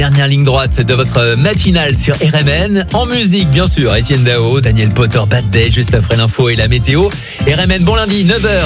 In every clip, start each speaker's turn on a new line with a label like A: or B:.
A: Dernière ligne droite de votre matinale sur RMN. En musique, bien sûr, Etienne Dao, Daniel Potter, Bad Day, juste après l'info et la météo. RMN, bon lundi, 9h.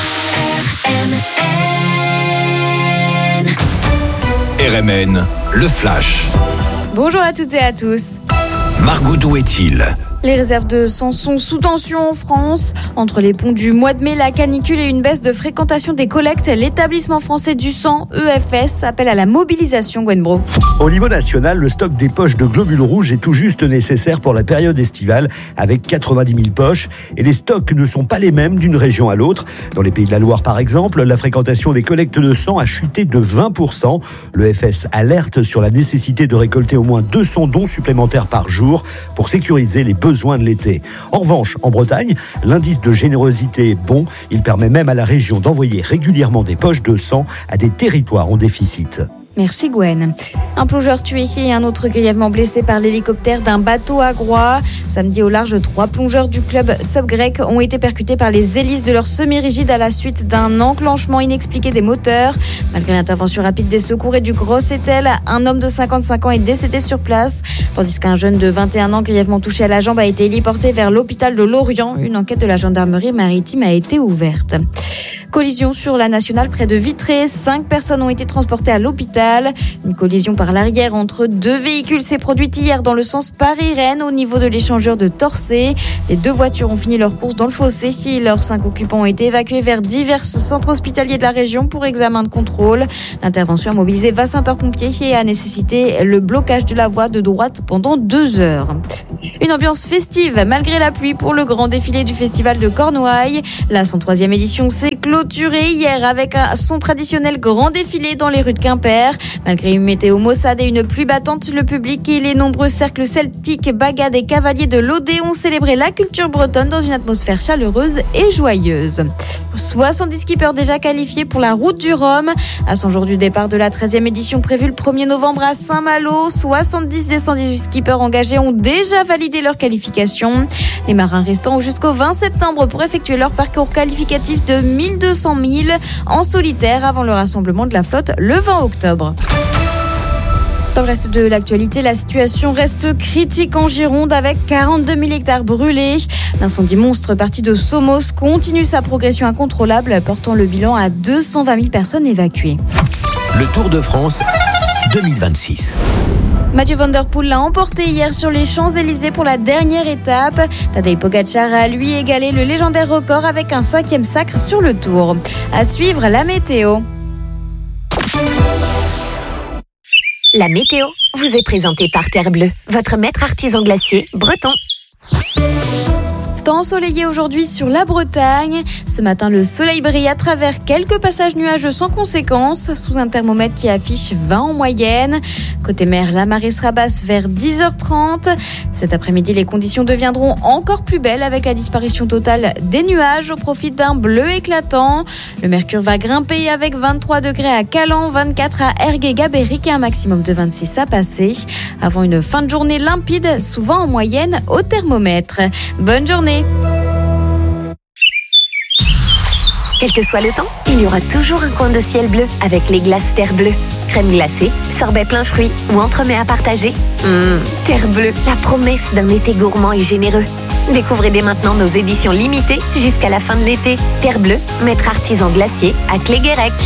B: RMN, le flash.
C: Bonjour à toutes et à tous.
B: Margot, d'où est-il ?
C: Les réserves de sang sont sous tension en France. Entre les ponts du mois de mai, la canicule et une baisse de fréquentation des collectes, l'établissement français du sang, EFS, appelle à la mobilisation, Gwen Bro.
D: Au niveau national, le stock des poches de globules rouges est tout juste nécessaire pour la période estivale, avec 90 000 poches. Et les stocks ne sont pas les mêmes d'une région à l'autre. Dans les Pays de la Loire, par exemple, la fréquentation des collectes de sang a chuté de 20%. L'EFS alerte sur la nécessité de récolter au moins 200 dons supplémentaires par jour pour sécuriser les besoins de l'été. En revanche, en Bretagne, l'indice de générosité est bon. Il permet même à la région d'envoyer régulièrement des poches de sang à des territoires en déficit.
C: Merci Gwen. Un plongeur tué et un autre grièvement blessé par l'hélicoptère d'un bateau à Groix. Samedi au large, 3 plongeurs du club Subgrec ont été percutés par les hélices de leur semi-rigide à la suite d'un enclenchement inexpliqué des moteurs. Malgré l'intervention rapide des secours et du gros étel, un homme de 55 ans est décédé sur place, tandis qu'un jeune de 21 ans grièvement touché à la jambe a été héliporté vers l'hôpital de Lorient. Une enquête de la gendarmerie maritime a été ouverte. Collision sur la nationale près de Vitré. 5 personnes ont été transportées à l'hôpital. Une collision par l'arrière entre 2 véhicules s'est produite hier dans le sens Paris-Rennes au niveau de l'échangeur de Torcé. Les 2 voitures ont fini leur course dans le fossé. Leurs 5 occupants ont été évacués vers divers centres hospitaliers de la région pour examen de contrôle. L'intervention a mobilisé 20 sapeurs-pompiers et a nécessité le blocage de la voie de droite pendant 2 heures. Une ambiance festive malgré la pluie pour le grand défilé du festival de Cornouailles. La 103e édition s'est clôturée hier avec son traditionnel grand défilé dans les rues de Quimper. Malgré une météo maussade et une pluie battante, le public et les nombreux cercles celtiques, bagades et cavaliers de l'Odé ont célébré la culture bretonne dans une atmosphère chaleureuse et joyeuse. 70 skippers déjà qualifiés pour la route du Rhum. À 100 jours du départ de la 13e édition prévue le 1er novembre à Saint-Malo, 70 des 118 skippers engagés ont déjà validé leur qualification. Les marins restants ont jusqu'au 20 septembre pour effectuer leur parcours qualificatif de 1200 milles en solitaire avant le rassemblement de la flotte le 20 octobre. Dans le reste de l'actualité, la situation reste critique en Gironde avec 42 000 hectares brûlés. L'incendie monstre parti de Somos continue sa progression incontrôlable, portant le bilan à 220 000 personnes évacuées.
B: Le Tour de France 2026.
C: Mathieu Van Der Poel l'a emporté hier sur les Champs-Élysées pour la dernière étape. Tadej Pogacar a lui égalé le légendaire record avec un 5e sacre sur le Tour. À suivre la météo.
E: La météo vous est présentée par Terre Bleue, votre maître artisan glacier breton.
C: Temps ensoleillé aujourd'hui sur la Bretagne. Ce matin, le soleil brille à travers quelques passages nuageux sans conséquence, sous un thermomètre qui affiche 20 en moyenne. Côté mer, la marée sera basse vers 10h30. Cet après-midi, les conditions deviendront encore plus belles avec la disparition totale des nuages au profit d'un bleu éclatant. Le mercure va grimper avec 23 degrés à Calan, 24 à Ergué-Gabéric et un maximum de 26 à Passé. Avant une fin de journée limpide, souvent en moyenne au thermomètre. Bonne journée.
E: Quel que soit le temps, il y aura toujours un coin de ciel bleu avec les glaces Terre Bleue. Crème glacée, sorbet plein fruits ou entremets à partager. Terre Bleue, la promesse d'un été gourmand et généreux. Découvrez dès maintenant nos éditions limitées jusqu'à la fin de l'été. Terre Bleue, maître artisan glacier à Cléguérec.